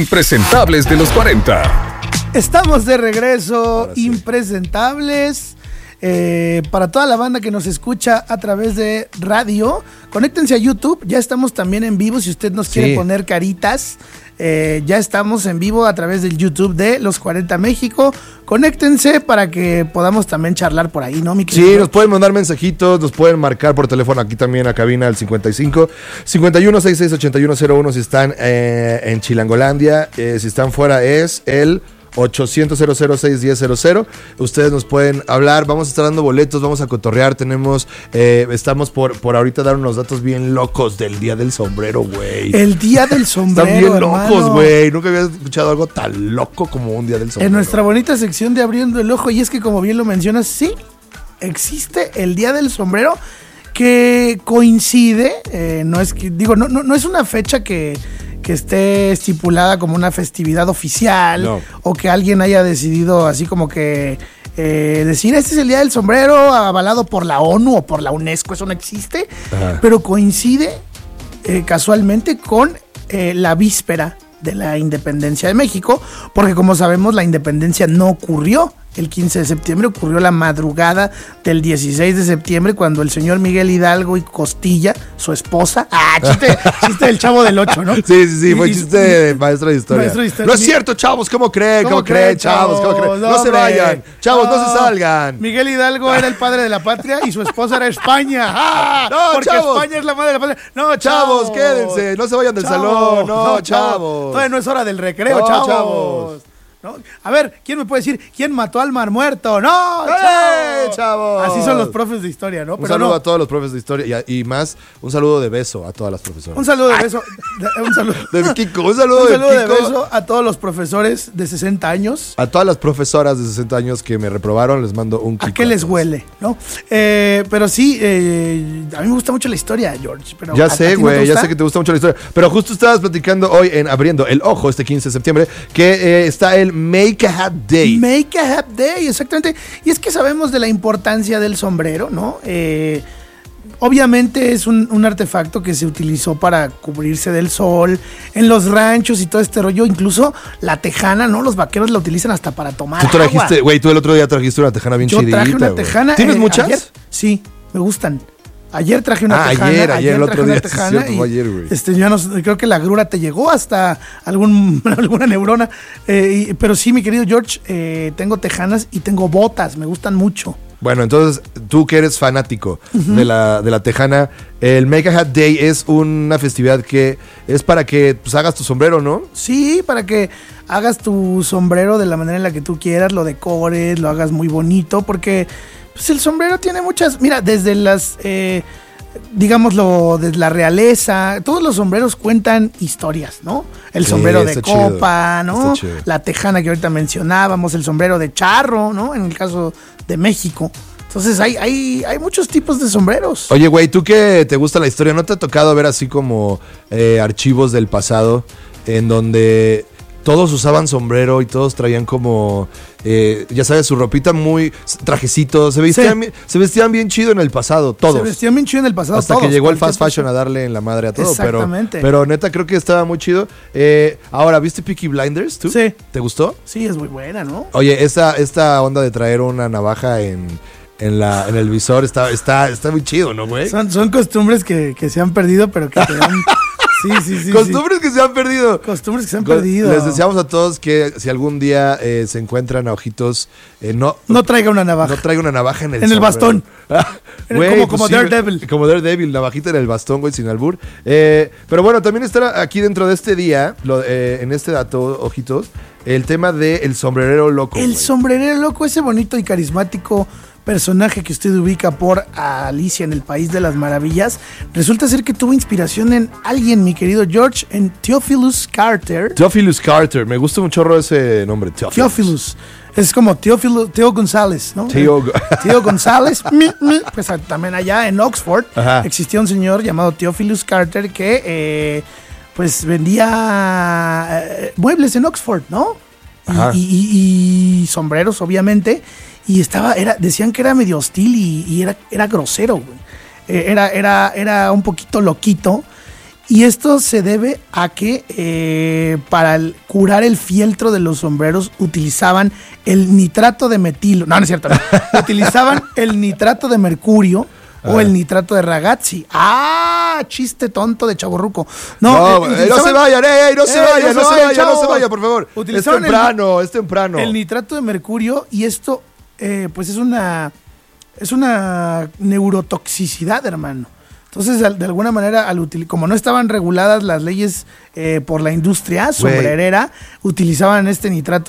impresentables de los 40. Estamos de regreso, sí. Impresentables. Para toda la banda que nos escucha a través de radio, conéctense a YouTube. Ya estamos también en vivo. Si usted nos quiere poner caritas, ya estamos en vivo a través del YouTube de Los 40 México. Conéctense para que podamos también charlar por ahí, ¿no, mi querido? Sí, nos pueden mandar mensajitos, nos pueden marcar por teléfono aquí también a cabina al 55 51 66 8101 si están en Chilangolandia. Si están fuera es el 800-006-1000. Ustedes nos pueden hablar, vamos a estar dando boletos, vamos a cotorrear, estamos por ahorita dar unos datos bien locos del Día del Sombrero, güey. El Día del Sombrero, están bien hermano. locos, güey. Nunca había escuchado algo tan loco como un Día del Sombrero. En nuestra bonita sección de Abriendo el Ojo, y es que como bien lo mencionas, sí, existe el Día del Sombrero que coincide, no es una fecha que esté estipulada como una festividad oficial, o que alguien haya decidido así como que decir, este es el Día del Sombrero avalado por la ONU o por la UNESCO, eso no existe. Ajá. Pero coincide casualmente con la víspera de la independencia de México, porque como sabemos la independencia no ocurrió el 15 de septiembre, ocurrió la madrugada del 16 de septiembre cuando el señor Miguel Hidalgo y Costilla, su esposa, chiste del Chavo del 8, ¿no? Sí, fue chiste de maestro de historia. No es cierto, chavos, ¿cómo creen, chavos? ¿Cómo creen? No se vayan, chavos, no se salgan. Miguel Hidalgo era el padre de la patria y su esposa era España. No, porque chavos. España es la madre de la patria. No, chavos, quédense, no se vayan del salón. No, chavos. Todavía no es hora del recreo, chavos. ¿No? A ver, ¿quién me puede decir quién mató al Mar Muerto? ¡No, chavos! Así son los profes de historia, ¿no? Un saludo a todos los profes de historia y más un saludo de beso a todas las profesoras. Un saludo de beso. Un saludo de Kiko. Un saludo de beso a todos los profesores de 60 años. A todas las profesoras de 60 años que me reprobaron, les mando un Kiko. ¿A qué les huele, no? Pero sí, a mí me gusta mucho la historia, George. Pero ya sé, güey, ya sé que te gusta mucho la historia. Pero justo estabas platicando hoy en Abriendo el Ojo, este 15 de septiembre, que está el Make a Hat Day. Make a Hat Day, exactamente. Y es que sabemos de la importancia del sombrero, ¿no? Obviamente es un artefacto que se utilizó para cubrirse del sol en los ranchos y todo este rollo. Incluso la tejana, ¿no? Los vaqueros la utilizan hasta para tomar agua. Tú trajiste, güey, tú el otro día trajiste una tejana bien chidita. Yo traje una tejana. ¿Tienes muchas? Ayer, sí, me gustan. Ayer traje una tejana. Ayer el otro día. Tejana cierto, ayer, güey. Ya no, creo que la grura te llegó hasta alguna neurona. Pero sí, mi querido George, tengo tejanas y tengo botas. Me gustan mucho. Bueno, entonces, tú que eres fanático de la tejana, el Make a Hat Day es una festividad que es para que pues, hagas tu sombrero, ¿no? Sí, para que hagas tu sombrero de la manera en la que tú quieras, lo decores, lo hagas muy bonito, porque pues, el sombrero tiene muchas, mira, desde las, digámoslo, desde la realeza, todos los sombreros cuentan historias, ¿no? El sombrero de copa, chido, ¿no? La tejana que ahorita mencionábamos, el sombrero de charro, ¿no? En el caso de México. Entonces hay muchos tipos de sombreros. Oye, güey, tú que te gusta la historia, ¿no te ha tocado ver así como archivos del pasado en donde todos usaban sombrero y todos traían como, ya sabes, su ropita muy trajecitos, se vestían bien chido en el pasado, todos. Se vestían bien chido en el pasado, hasta todos, que llegó el fast fashion a darle en la madre a todo. Exactamente. Pero neta creo que estaba muy chido. Ahora, ¿viste Peaky Blinders tú? Sí. ¿Te gustó? Sí, es muy buena, ¿no? Oye, esta onda de traer una navaja en el visor está muy chido, ¿no, güey? Son costumbres que se han perdido, pero que te dan... Sí. Costumbres que se han perdido. Costumbres que se han perdido. Les deseamos a todos que si algún día se encuentran a ojitos, no traiga una navaja. No traiga una navaja en el bastón. Güey, como Daredevil. Como Daredevil, navajita en el bastón, güey, sin albur. Pero bueno, también estará aquí dentro de este día, en este dato, ojitos, el tema del sombrerero loco. El sombrerero loco, ese bonito y carismático personaje que usted ubica por Alicia en el País de las Maravillas, resulta ser que tuvo inspiración en alguien, mi querido George, en Theophilus Carter. Theophilus Carter, me gusta un chorro ese nombre, Theophilus. Es como Teo González, ¿no? Teo González. Pues también allá en Oxford existía un señor llamado Theophilus Carter que pues vendía muebles en Oxford, ¿no? Y sombreros, obviamente. Y decían que era medio hostil y era grosero, güey. Era un poquito loquito. Y esto se debe a que para curar el fieltro de los sombreros utilizaban el nitrato de metilo. No es cierto. No. Utilizaban el nitrato de mercurio o el nitrato de ragazzi. Chiste tonto de chavorruco. No se vayan, no se vayan, por favor. Utilizaban Es temprano. El nitrato de mercurio, y esto pues es una neurotoxicidad, hermano. Entonces, de alguna manera, como no estaban reguladas las leyes por la industria sombrerera, utilizaban este nitrato